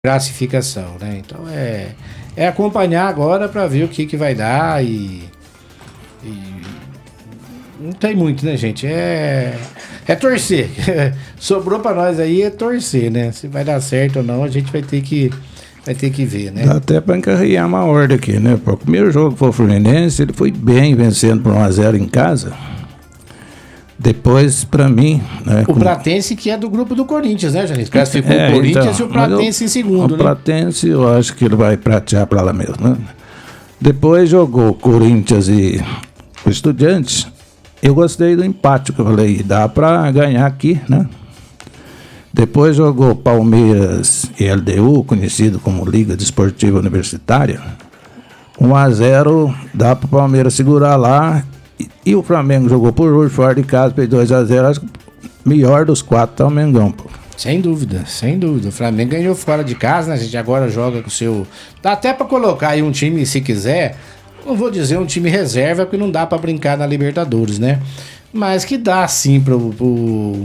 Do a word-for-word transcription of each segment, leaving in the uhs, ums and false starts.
classificação, né? Então é, é acompanhar agora para ver o que, que vai dar e, e não tem muito, né, gente? É, é torcer. Sobrou para nós aí é torcer, né? Se vai dar certo ou não, a gente vai ter que vai ter que ver, né? Dá até para encarregar uma ordem aqui, né? O primeiro jogo foi o Fluminense, ele foi bem vencendo por um a zero em casa. Depois, para mim... Né, o Platense que é do grupo do Corinthians, né, Janito? Classificou é, o Corinthians então, e o Platense eu, em segundo, o né? O Platense, eu acho que ele vai pratear para lá mesmo, né? Depois jogou Corinthians e o Estudiantes. Eu gostei do empate, que eu falei, dá para ganhar aqui, né? Depois jogou Palmeiras e L D U, conhecido como Liga Desportiva Universitária. um a zero, dá para o Palmeiras segurar lá. E o Flamengo jogou por hoje, fora de casa, fez dois a zero. Acho que o melhor dos quatro tá o Mengão, pô. Sem dúvida, sem dúvida. O Flamengo ganhou fora de casa, né? A gente agora joga com o seu... Dá até pra colocar aí um time, se quiser. Não vou dizer um time reserva, porque não dá pra brincar na Libertadores, né? Mas que dá sim pro, pro,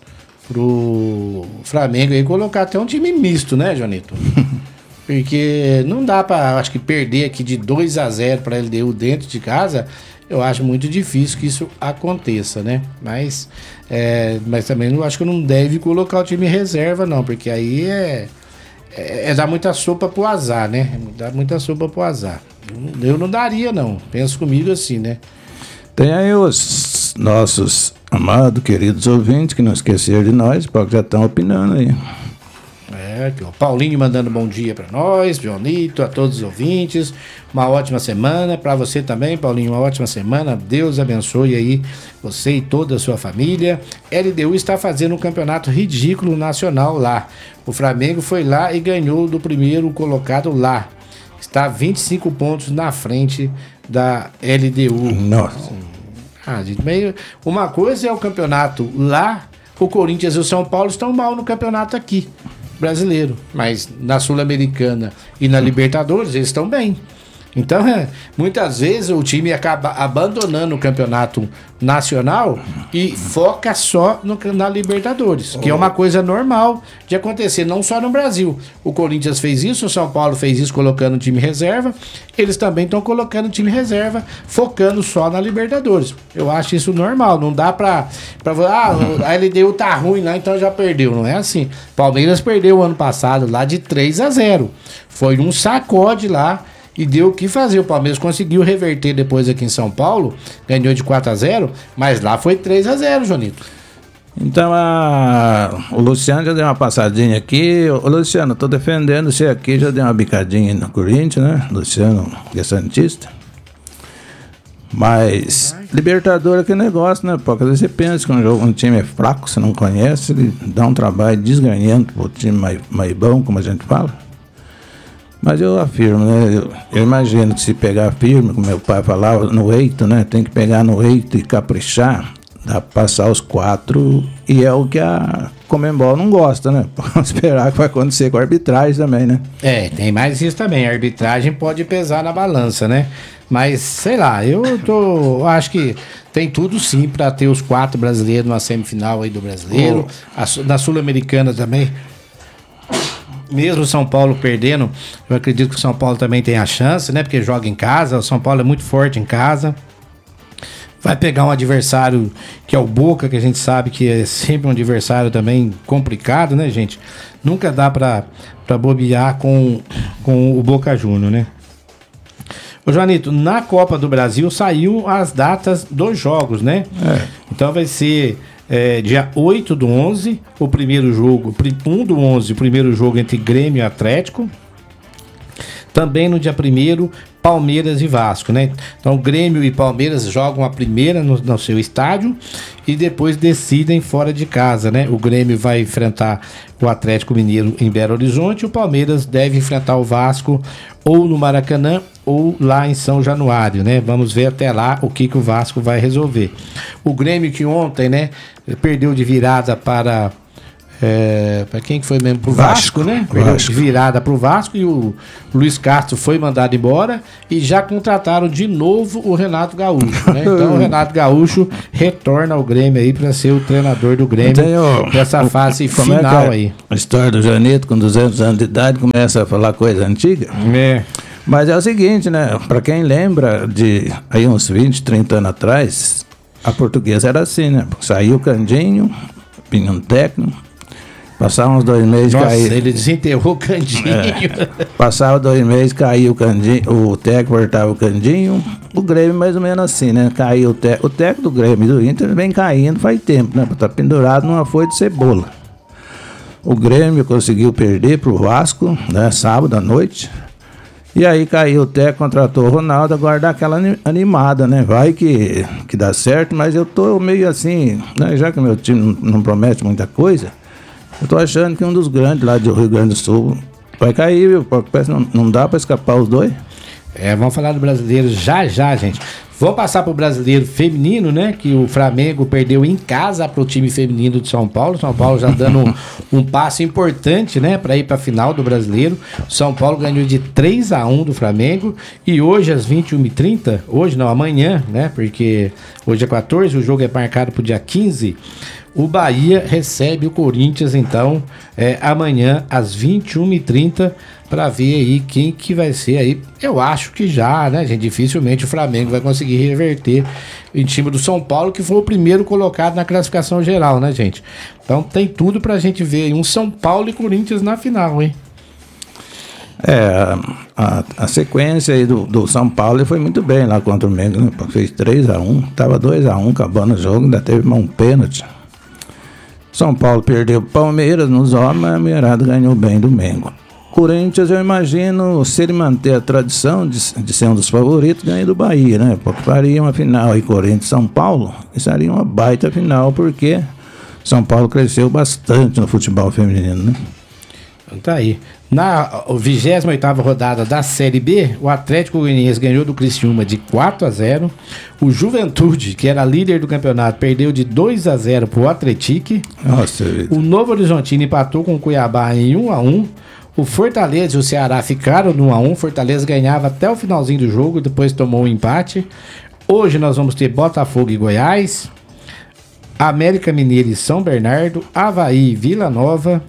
pro Flamengo aí colocar até um time misto, né, Joanito? Porque não dá pra, acho que, perder aqui de dois a zero pra L D U dentro de casa. Eu acho muito difícil que isso aconteça, né? Mas, é, mas também não acho que não deve colocar o time reserva, não, porque aí é, é, é dar muita sopa pro azar, né? Dá muita sopa pro azar. Eu, eu não daria, não. Penso comigo assim, né? Tem aí os nossos amados, queridos ouvintes que não esqueceram de nós, porque já estão opinando aí. É, aqui, ó, Paulinho mandando bom dia pra nós, Joanito, a todos os ouvintes. Uma ótima semana pra você também, Paulinho. Uma ótima semana. Deus abençoe aí você e toda a sua família. L D U está fazendo um campeonato ridículo nacional lá. O Flamengo foi lá e ganhou do primeiro colocado lá. Está vinte e cinco pontos na frente da L D U. Nossa. Ah, gente, meio... Uma coisa é o campeonato lá. O Corinthians e o São Paulo estão mal no campeonato aqui brasileiro, mas na Sul-Americana e na Libertadores eles estão bem. Então, é, muitas vezes o time acaba abandonando o campeonato nacional e foca só no, na Libertadores, que oh. é uma coisa normal de acontecer, não só no Brasil. O Corinthians fez isso, o São Paulo fez isso colocando o time reserva, eles também estão colocando o time reserva, focando só na Libertadores. Eu acho isso normal, não dá pra, pra ah, a L D U tá ruim lá, então já perdeu, não é assim. Palmeiras perdeu o ano passado lá de três a zero, foi um sacode lá, e deu o que fazer. O Palmeiras conseguiu reverter depois aqui em São Paulo, ganhou de quatro a zero, mas lá foi três a zero, Jonito. Então a... o Luciano já deu uma passadinha aqui. Ô Luciano, tô defendendo você aqui, já deu uma bicadinha no Corinthians, né? Luciano, que é santista. Mas Libertadores é que negócio, né? Porque às vezes você pensa que um, jogo, um time é fraco, você não conhece, ele dá um trabalho desganhando pro time mais, mais bom, como a gente fala. Mas eu afirmo, né? Eu, eu imagino que se pegar firme, como meu pai falava, no eito, né? Tem que pegar no eito e caprichar, dá pra passar os quatro, e é o que a Conmebol não gosta, né? Vamos esperar o que vai acontecer com a arbitragem também, né? É, tem mais isso também. A arbitragem pode pesar na balança, né? Mas, sei lá, eu tô. Acho que tem tudo sim pra ter os quatro brasileiros numa semifinal aí do brasileiro. Oh. A, na Sul-Americana também. Mesmo o São Paulo perdendo, eu acredito que o São Paulo também tem a chance, né? Porque joga em casa, o São Paulo é muito forte em casa. Vai pegar um adversário que é o Boca, que a gente sabe que é sempre um adversário também complicado, né, gente? Nunca dá pra, pra bobear com, com o Boca Juniors, né? Ô, Joanito, na Copa do Brasil saiu as datas dos jogos, né? É. Então vai ser... É, dia oito do onze, o primeiro jogo, um do onze, o primeiro jogo entre Grêmio e Atlético. Também no dia primeiro, Palmeiras e Vasco, né? Então, Grêmio e Palmeiras jogam a primeira no, no seu estádio e depois decidem fora de casa, né? O Grêmio vai enfrentar o Atlético Mineiro em Belo Horizonte, o Palmeiras deve enfrentar o Vasco ou no Maracanã ou lá em São Januário, né? Vamos ver até lá o que, que o Vasco vai resolver. O Grêmio que ontem, né, perdeu de virada para É, para quem que foi mesmo? Pro Vasco, Vasco né? Perdeu de virada pro Vasco e o Luiz Castro foi mandado embora e já contrataram de novo o Renato Gaúcho, né? Então o Renato Gaúcho retorna ao Grêmio aí para ser o treinador do Grêmio nessa fase como final é que é aí. A história do Janito com duzentos anos de idade começa a falar coisa antiga. É. Mas é o seguinte, né? Para quem lembra de aí uns vinte, trinta anos atrás, a Portuguesa era assim, né? Saiu o Candinho, vinha um técnico, passava uns dois meses, Nossa, caía. ele desenterrou o Candinho. É, passava dois meses, caiu o Candinho, o técnico voltava o Candinho, o Grêmio mais ou menos assim, né? Caiu o técnico, o técnico do Grêmio e do Inter vem caindo faz tempo, né? Tá pendurado numa folha de cebola. O Grêmio conseguiu perder pro Vasco, né? Sábado à noite. E aí caiu o técnico, contratou o Ronaldo, agora dá aquela animada, né? Vai que, que dá certo, mas eu tô meio assim, né? Já que o meu time não, não promete muita coisa, eu tô achando que um dos grandes lá do Rio Grande do Sul vai cair, viu? Porque não, não dá pra escapar os dois. É, vamos falar do brasileiro já já, gente. Vamos passar pro brasileiro feminino, né? Que o Flamengo perdeu em casa pro time feminino de São Paulo. São Paulo já dando um, um passo importante, né? Para ir para a final do brasileiro. São Paulo ganhou de três a um do Flamengo. E hoje às vinte e uma e trinta, hoje não, amanhã, né? Porque hoje é quatorze, o jogo é marcado pro dia quinze. O Bahia recebe o Corinthians, então, é, amanhã às vinte e uma e trinta, para ver aí quem que vai ser aí. Eu acho que já, né, gente? Dificilmente o Flamengo vai conseguir reverter em time do São Paulo, que foi o primeiro colocado na classificação geral, né, gente? Então tem tudo pra gente ver aí um São Paulo e Corinthians na final, hein? É, a, a sequência aí do, do São Paulo foi muito bem lá contra o Mengo, né? Fez três a um, tava dois a um, acabando o jogo, ainda teve um pênalti. São Paulo perdeu o Palmeiras nos homens, mas a Mirada ganhou bem do Mengo. Corinthians, eu imagino, se ele manter a tradição de, de ser um dos favoritos, ganha do Bahia, né? Porque faria uma final aí, Corinthians-São Paulo, e seria uma baita final, porque São Paulo cresceu bastante no futebol feminino, né? Então tá aí. Na vigésima oitava rodada da Série B, o Atlético Goianiense ganhou do Criciúma de quatro a zero. O Juventude, que era líder do campeonato, perdeu de dois a zero pro Atlético. Nossa, o Novo Horizontino empatou com o Cuiabá em um a um. O Fortaleza e o Ceará ficaram no um a um. Fortaleza ganhava até o finalzinho do jogo, depois tomou um empate. Hoje nós vamos ter Botafogo e Goiás, América Mineiro e São Bernardo, Avaí e Vila Nova.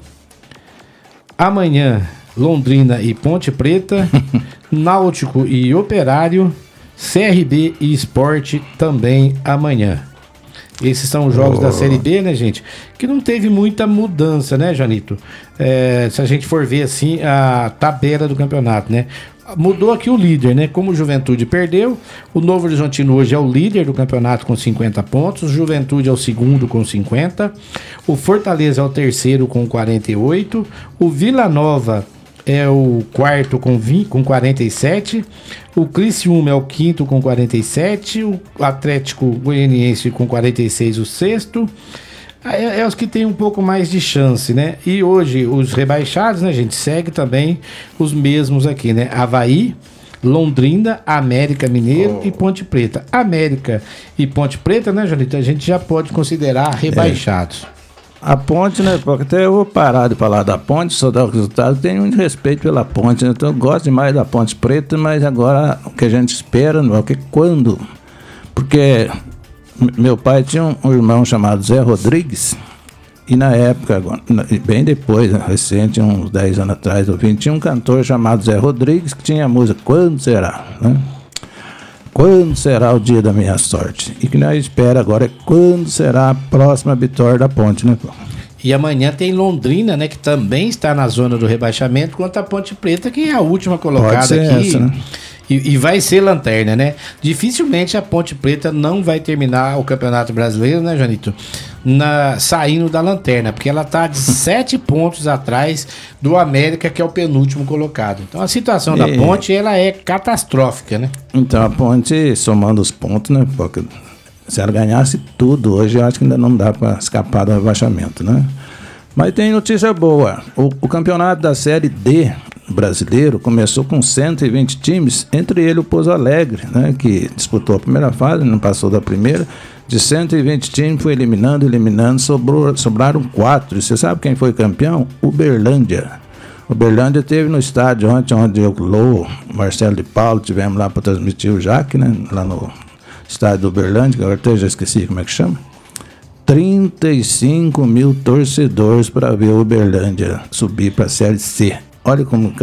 Amanhã, Londrina e Ponte Preta, Náutico e Operário, C R B e Sport também amanhã. Esses são os jogos oh. da Série B, né, gente? Que não teve muita mudança, né, Janito? É, se a gente for ver, assim, a tabela do campeonato, né? Mudou aqui o líder, né? Como o Juventude perdeu, o Novo Horizontino hoje é o líder do campeonato com cinquenta pontos, o Juventude é o segundo com cinquenta, o Fortaleza é o terceiro com quarenta e oito, o Vila Nova é o quarto com, vinte, com quarenta e sete, o Criciúma é o quinto com quarenta e sete, o Atlético Goianiense com quarenta e seis, o sexto. É, é os que tem um pouco mais de chance, né? E hoje os rebaixados, né, gente, segue também os mesmos aqui, né? Avaí, Londrina, América Mineiro oh. e Ponte Preta. América e Ponte Preta, né, Janito? A gente já pode considerar rebaixados. É. A Ponte, né? Porque até eu vou parar de falar da Ponte, só dar o resultado. Tenho muito respeito pela Ponte, né? Então eu gosto demais da Ponte Preta, mas agora o que a gente espera, não é o que quando. Porque meu pai tinha um, um irmão chamado Zé Rodrigues, e na época, bem depois, né, recente, uns dez anos atrás, eu vi, tinha um cantor chamado Zé Rodrigues que tinha a música Quando Será, né? Quando será o dia da minha sorte? E que nós espera agora é quando será a próxima vitória da Ponte, né? E amanhã tem Londrina, né? Que também está na zona do rebaixamento, contra a Ponte Preta, que é a última colocada aqui. Essa, né? E, e vai ser lanterna, né? Dificilmente a Ponte Preta não vai terminar o Campeonato Brasileiro, né, Janito? Na, saindo da lanterna, porque ela está de sete pontos atrás do América, que é o penúltimo colocado. Então a situação e... da Ponte, ela é catastrófica, né? Então a Ponte, somando os pontos, né? Porque se ela ganhasse tudo hoje, eu acho que ainda não dá para escapar do rebaixamento, né? Mas tem notícia boa. O, o campeonato da Série D brasileiro começou com cento e vinte times, entre ele o Pouso Alegre, né, que disputou a primeira fase, não passou da primeira. De cento e vinte times foi eliminando, eliminando, sobrou, sobraram quatro. E você sabe quem foi campeão? Uberlândia. Uberlândia teve no estádio ontem, onde eu, Lô, Marcelo de Paulo, tivemos lá para transmitir o Jaque, né, lá no estádio do Uberlândia, que agora até já esqueci como é que chama. trinta e cinco mil torcedores para ver o Uberlândia subir para a Série C. Olha como